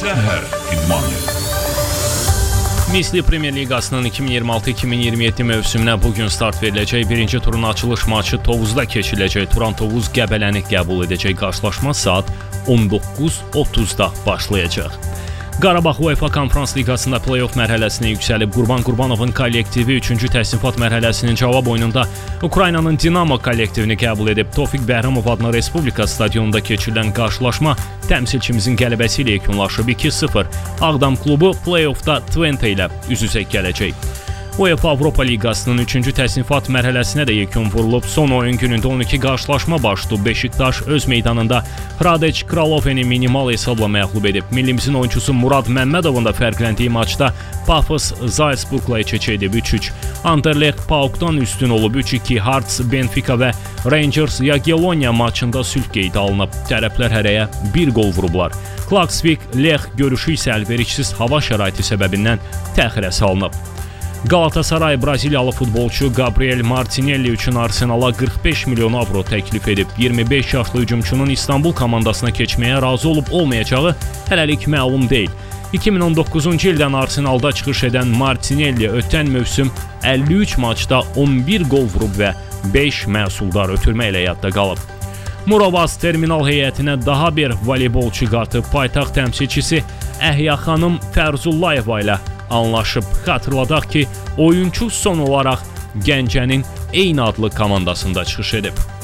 Səhər İdmanı. Misli Premyer Liqasının 2026-2027 mövsümünə bugün start veriləcək. Birinci turun açılış maçı Tovuzda keçiriləcək. Turan Tovuz Qəbələni qəbul edəcək. Qarşılaşma saat 19:30-da başlayacaq. Qarabağ UEFA Konferans Liqasında play-off mərhələsinə yüksəlib. Qurban Qurbanovun kollektivi 3-cü təsnifat mərhələsinin cavab oyununda Ukraynanın Dinamo kollektivini qəbul edib. Tofiq Bəhramov adına Respublika stadionunda keçirilən qarşılaşma təmsilçimizin qələbəsi ilə yekunlaşıb. 2-0. Ağdam klubu play-offda Twente ilə üz-üzə gələcək. UEFA Avropa Liqasının 3-cü təsnifat mərhələsinə də yekun vurulub. Son oyun günündə 12 qarşılaşma başlayıb. Beşiktaş öz meydanında Hradec Kraloveni minimal hesabla məğlub edib. Millimizin oyunçusu Murad Məmmədovun da fərqləndiyi maçda Pafos Zalsburgla eç-eç edib 3-3. Anderlecht PAOK-dan üstün olub 3-2. Hearts, Benfica və Rangers Jagiellonia maçında sülh qeydə alınıb. Tərəflər hərəyə bir qol vurublar. Klaksvik Lech görüşü isə əlverişsiz hava şəraiti səbəbindən təxirə salınıb. Galatasaray Braziliyalı futbolçu Gabriel Martinelli üçün Arsenala 45 milyon avro təklif edib. 25 yaşlı hücumçunun İstanbul komandasına keçməyə razı olub-olmayacağı hələlik məlum deyil. 2019-cu ildən Arsenalda çıxış edən Martinelli ötən mövsüm 53 maçda 11 qol vurub və 5 məhsuldar ötürmə ilə yadda qalıb. Murovas terminal heyətinə daha bir voleybolçu qatıb. Paytaxt təmsilçisi Əhya xanım Fərzullayeva ilə anlaşıb. Xatırladaq ki, oyunçu son olaraq Gəncənin eyni adlı komandasında çıxış edib.